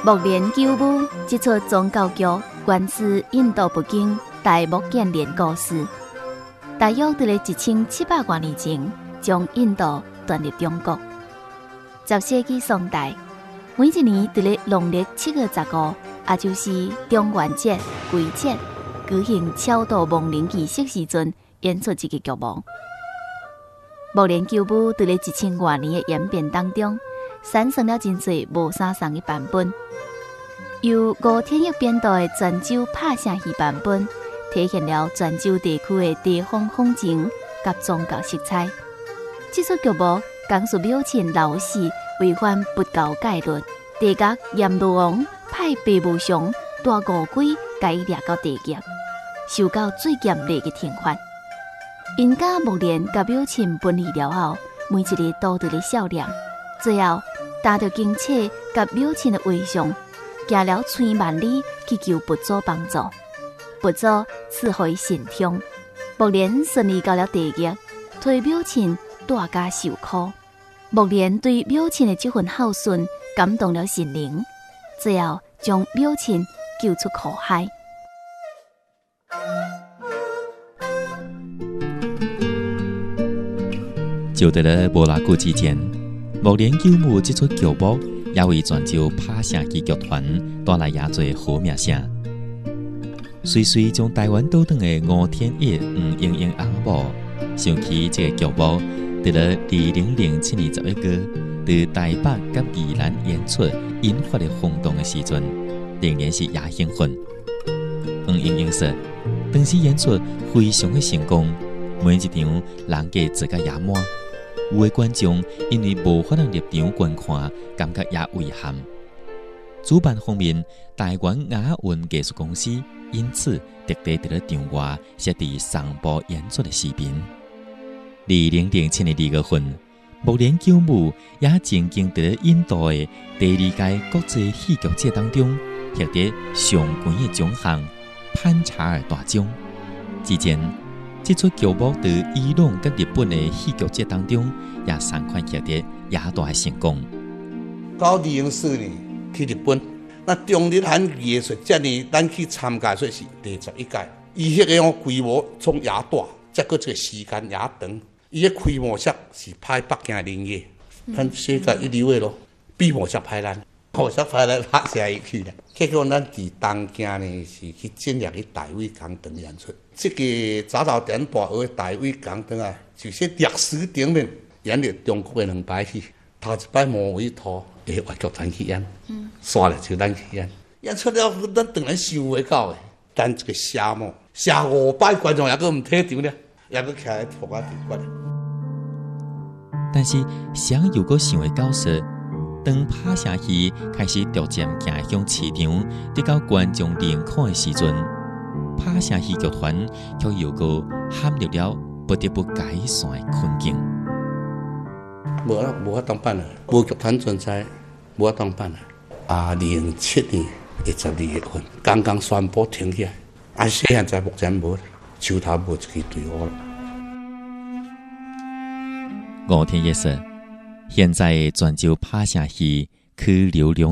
木莲救母这出宗教剧源自印度佛经大目犍连故事，大约在1700多年前，将印度传入中国。10世纪宋代，每一年在农历7月15，也就是中元节、鬼节，举行超度亡灵仪式时阵，演出这个剧目。木莲救母在1000多年的演变当中，产生了真侪无相同的版本。由吴天益编导的泉州拍声戏版本，体现了泉州地区的地方风情甲宗教色彩。这出剧目讲述庙前闹事违反佛教戒律，地角阎罗王派白无常大乌龟甲伊抓到地界，受到最严厉的惩罚。因家木莲甲庙前分离了后，每一日都在笑脸。最后，踏着经切甲庙前的围上，行了千万里去求佛祖帮助。佛祖赐予神通，木莲顺利到了地界，替庙前大家受苦。木莲对庙前的这份孝顺感动了神灵，最后将庙前救出苦海。 就在了无偌久之前，木莲救母这出剧目也为泉州拍声戏剧团带来也多好名声。随随将台湾倒转的吴天益、黄莺莺阿母，想起这个剧目，在了2007年11月，在台北甲宜兰演出，引发了轰动的时阵，仍然是也兴奋。黄莺莺说，当时演出非常的成功，每一场人家坐甲也满。有的观众因为无法能入场观看，感觉也遗憾。主办方面，台湾雅运艺术公司因此特地在场外设置双部演出的视频。2007年2月份，木莲救母也曾经在印度的第2届国际戏剧节当中获得上悬的奖项潘查尔大奖。之前，这出剧目在伊朗跟日本的戏剧节当中也同款获得也大成功。 到2004年去日本，那中日韩艺术节呢，咱去参加说是第11届。伊迄个规模从也大，再个这个时间也长。伊个开幕式是拍北京林业，咱世界一流的咯。闭幕式拍咱，幕式拍咱拍下伊去了。结果咱伫东京呢是去进入去大卫港等演出。这个早早点大学的大卫港等啊，就是历史顶面演了中国的2摆戏。头一摆莫维图的话剧团去演，刷了就咱去演，演出了咱当然想袂到的。咱这个谢幕，谢5摆观众也佫唔退场了，也佫徛喺涂鸦地板。 但是谁又佫想会到说，当拍声戏开始逐渐行向市场，得到观众认可的时阵，拍声戏剧团却又佫陷入了不得不改善的困境。 无法当办了，无剧团存在，无法当办了。2007年12月份，刚刚宣布停起来，现在目前无，手头无一支队伍了。 吴天益说，现在的泉州拍声戏去流量